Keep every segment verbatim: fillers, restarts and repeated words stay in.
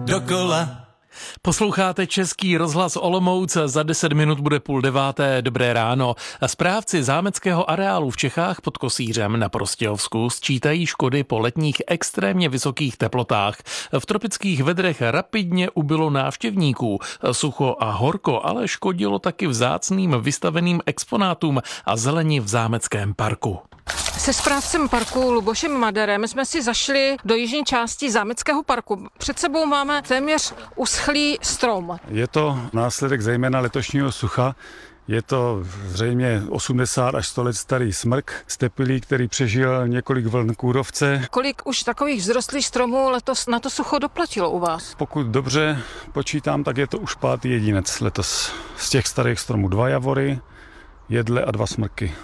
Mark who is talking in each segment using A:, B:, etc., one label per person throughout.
A: dokola.
B: Posloucháte Český rozhlas Olomouc, za deset minut bude půl deváté, dobré ráno. Správci zámeckého areálu v Čechách pod Kosířem na Prostějovsku sčítají škody po letních extrémně vysokých teplotách. V tropických vedrech rapidně ubylo návštěvníků. Sucho a horko ale škodilo taky vzácným vystaveným exponátům a zeleni v zámeckém parku.
C: Se správcem parku Lubošem Maderem jsme si zašli do jižní části zámeckého parku. Před sebou máme téměř uschlý strom.
D: Je to následek zejména letošního sucha. Je to zřejmě osmdesát až sto let starý smrk stepilý, který přežil několik vln kůrovce.
C: Kolik už takových vzrostlých stromů letos na to sucho doplatilo u vás?
D: Pokud dobře počítám, tak je to už pátý jedinec letos. Z těch starých stromů dva javory, jedle a dva smrky.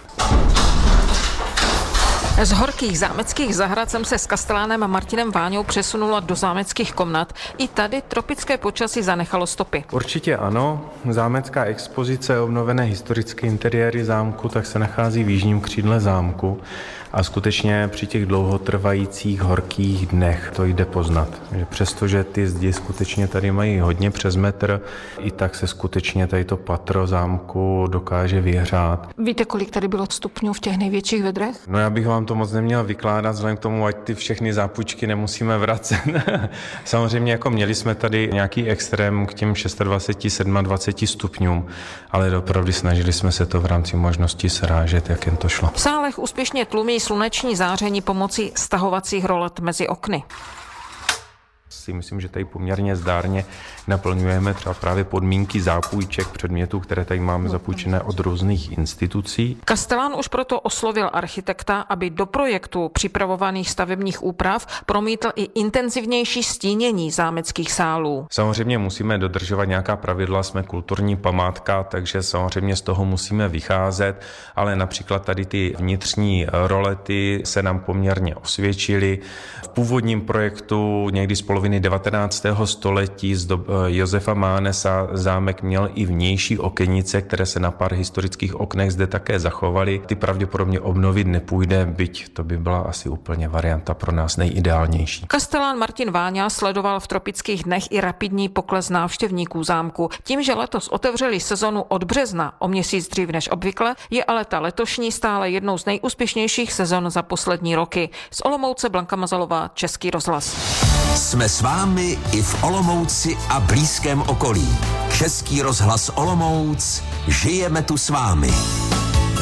C: Z horkých zámeckých zahrad jsem se s kastelánem Martinem Váňou přesunula do zámeckých komnat. I tady tropické počasí zanechalo stopy.
E: Určitě ano. Zámecká expozice obnovené historické interiéry zámku tak se nachází v jižním křídle zámku a skutečně při těch dlouhotrvajících horkých dnech to jde poznat. Že přestože ty zdi skutečně tady mají hodně přes metr, i tak se skutečně tady to patro zámku dokáže vyhřát.
C: Víte, kolik tady bylo stupňů v těch největších vedrech?
E: No já bych vám to moc neměl vykládat, vzhledem k tomu, ať ty všechny zápůjčky nemusíme vracet. Samozřejmě jako měli jsme tady nějaký extrém k těm dvacet šest, dvacet sedm stupňům, ale opravdu snažili jsme se to v rámci možností srážet, jak jen to šlo.
C: V sálech úspěšně tlumí sluneční záření pomocí stahovacích rolet mezi okny.
E: Si myslím, že tady poměrně zdárně naplňujeme třeba právě podmínky zápůjček předmětů, které tady máme zapůjčené od různých institucí.
C: Kastelán už proto oslovil architekta, aby do projektu připravovaných stavebních úprav promítl i intenzivnější stínění zámeckých sálů.
E: Samozřejmě musíme dodržovat nějaká pravidla, jsme kulturní památka, takže samozřejmě z toho musíme vycházet, ale například tady ty vnitřní rolety se nám poměrně osvědčily. V původním projektu někdy z poloviny devatenáctého století z dob Josefa Mánesa zámek měl i vnější okenice, které se na pár historických oknech zde také zachovaly. Ty pravděpodobně obnovit nepůjde, byť to by byla asi úplně varianta pro nás nejideálnější.
C: Kastelán Martin Váňa sledoval v tropických dnech i rapidní pokles návštěvníků zámku. Tím, že letos otevřeli sezonu od března o měsíc dřív než obvykle, je ale ta letošní stále jednou z nejúspěšnějších sezon za poslední roky. Z Olomouce Blanka Mazalová, Český rozhlas.
A: Jsme s vámi i v Olomouci a blízkém okolí. Český rozhlas Olomouc, žijeme tu s vámi.